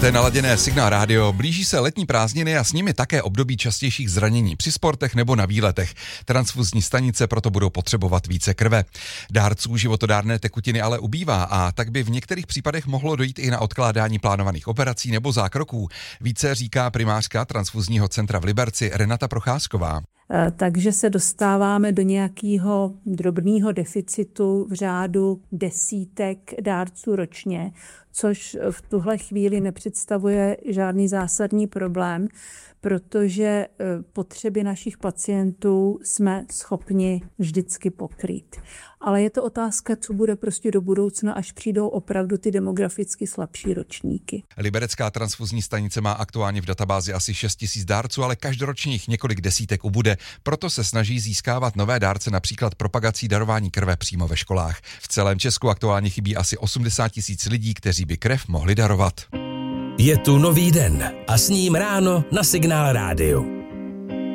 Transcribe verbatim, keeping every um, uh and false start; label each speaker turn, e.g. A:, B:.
A: Máte naladěné Signál rádio, blíží se letní prázdniny a s nimi také období častějších zranění při sportech nebo na výletech. Transfuzní stanice proto budou potřebovat více krve. Dárců životodárné tekutiny ale ubývá a tak by v některých případech mohlo dojít i na odkládání plánovaných operací nebo zákroků. Více říká primářka transfuzního centra v Liberci Renata Procházková.
B: Takže se dostáváme do nějakého drobného deficitu v řádu desítek dárců ročně, což v tuhle chvíli nepředstavuje žádný zásadní problém, protože potřeby našich pacientů jsme schopni vždycky pokrýt. Ale je to otázka, co bude prostě do budoucna, až přijdou opravdu ty demograficky slabší ročníky.
A: Liberecká transfuzní stanice má aktuálně v databázi asi šest tisíc dárců, ale každoročně jich několik desítek ubude. Proto se snaží získávat nové dárce například propagací darování krve přímo ve školách. V celém Česku aktuálně chybí asi osmdesát tisíc lidí, kteří by krev mohli darovat.
C: Je tu nový den a s ním ráno na Signál rádiu.